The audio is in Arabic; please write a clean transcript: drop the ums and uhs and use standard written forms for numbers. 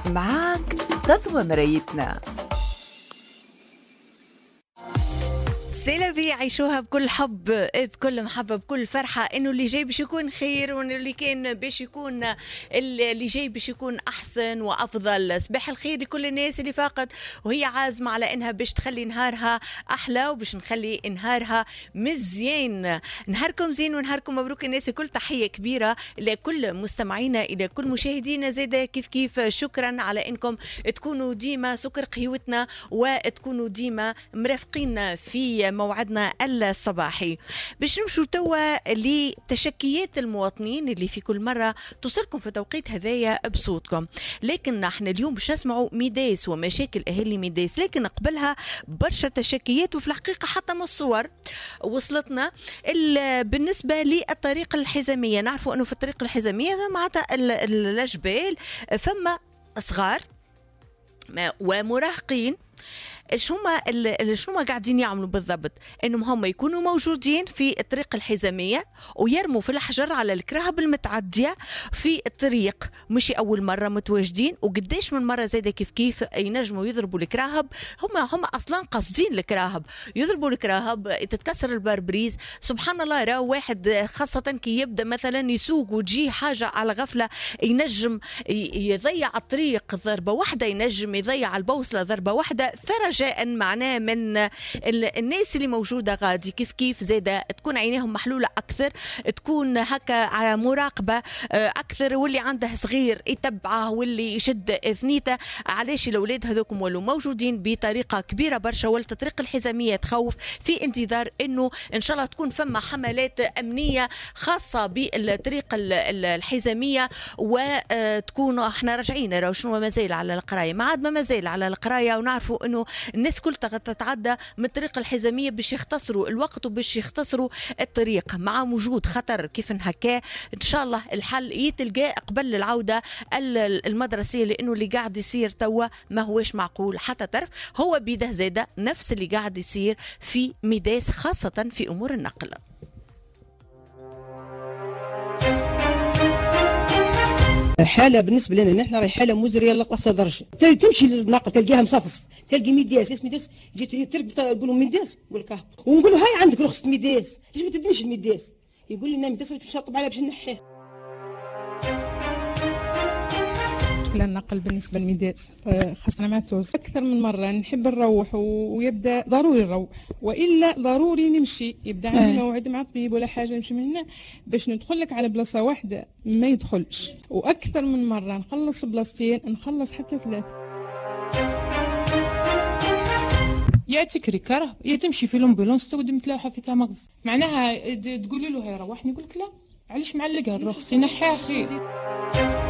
معاك تضوى مرايتنا. سيلافي عيشوها بكل حب، بكل محبة، بكل فرحة، انه اللي جاي باش يكون خير، وانه اللي كان باش يكون اللي جاي باش يكون احسن وافضل. صباح الخير لكل الناس اللي فاقد وهي عازمة على انها باش تخلي نهارها احلى وباش نخلي نهارها مزيان. نهاركم زين ونهاركم مبروك الناس الكل. تحية كبيرة لكل مستمعينا، الى كل مشاهدينا زاده كيف شكرا على انكم تكونوا ديما سكر قهوتنا وتكونوا ديما مرافقين في موعدنا الصباحي. باش نمشوا توا لتشكيات المواطنين اللي في كل مرة توصلكم في توقيت هذايا بصوتكم. لكن نحن اليوم باش نسمعوا ميداس ومشاكل أهالي ميداس، لكن قبلها برشا تشكيات، وفي الحقيقة حتى من الصور وصلتنا بالنسبة للطريق الحزامية. نعرفوا أنه في الطريق الحزامية معناتها الجبال فما صغار ومراهقين. شنو قاعدين يعملوا بالضبط؟ انهم هم يكونوا موجودين في الطريق الحزاميه ويرموا في الحجر على الكراهب المتعديه في الطريق. مش اول مره متواجدين، وقديش من مره زاده كيف ينجموا يضربوا الكراهب. هم اصلا قاصدين الكراهب، يضربوا الكراهب تتكسر البربريز. سبحان الله، راه واحد خاصه كي يبدا مثلا يسوق وتجي حاجه على غفله ينجم يضيع الطريق ضربه واحده، ينجم يضيع البوصله ضربه واحده. فرجاء معناه من الناس اللي موجودة غادي كيف زادة تكون عينيهم محلولة أكثر، تكون هكا مراقبة أكثر، واللي عنده صغير يتبعه واللي يشد ثنيته. علاش الأولاد هذوكم ولو موجودين بطريقة كبيرة برشا، والتطريق الحزامية تخوف في انتظار أنه إن شاء الله تكون فما حملات أمنية خاصة بالطريق الحزامية، وتكون احنا راجعين راهو شنو مازال على القراية، ما عاد ما زال على القراية. ونعرفوا أنه الناس كل تتعدى من الطريق الحزامية باش يختصروا الوقت وباش يختصروا الطريق، مع وجود خطر كيف هكا. ان شاء الله الحل يتلقى قبل العودة المدرسية، لانه اللي قاعد يصير توا ما هوش معقول حتى طرف. هو بيده زاده نفس اللي قاعد يصير في ميداس، خاصة في امور النقل. حاله بالنسبه لنا نحن راهي حاله مزريه لأقصى درجه. تمشي للناقل تلقاها مصفصف، تلقي ميداس ميداس، جيت تربط يقولوا ميداس، يقول لك ونقولوا هاي عندك رخصه ميداس، ليش ما تدينيش الميداس؟ يقول لنا ميداس باش نشطب عليها باش نحيه. النقل بالنسبه للميداس خاصنا مع توس اكثر من مره نحب نروح ويبدا ضروري نروح، والا ضروري نمشي. يبدا عندي موعد مع الطبيب ولا حاجه نمشي من هنا باش ندخل لك على بلاصه واحده ما يدخلش، واكثر من مره نخلص بلاصتين، نخلص حتى ثلاثه. يا تكري كره يا تمشي في الامبولانس تقدم تلوحه في تمغز، معناها تقولي له هي روحني، يقول لك لا علاش معلقها الرخص ينحيها خير.